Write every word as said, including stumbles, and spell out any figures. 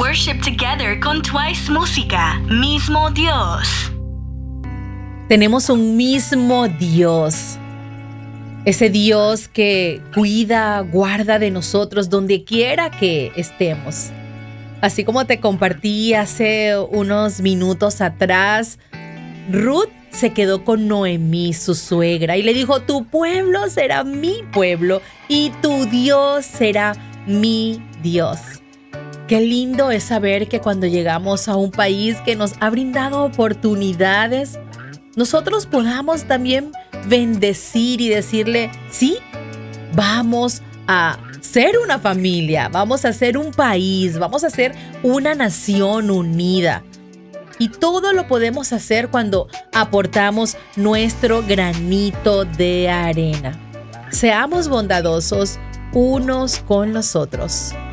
worship together con Twice Música, Mismo Dios. Tenemos un mismo Dios. Ese Dios que cuida, guarda de nosotros donde quiera que estemos. Así como te compartí hace unos minutos atrás, Ruth se quedó con Noemí, su suegra, y le dijo: tu pueblo será mi pueblo y tu Dios será mi Dios. Qué lindo es saber que cuando llegamos a un país que nos ha brindado oportunidades, nosotros podamos también bendecir y decirle: sí, vamos a ser una familia, vamos a ser un país, vamos a ser una nación unida. Y todo lo podemos hacer cuando aportamos nuestro granito de arena. Seamos bondadosos unos con los otros.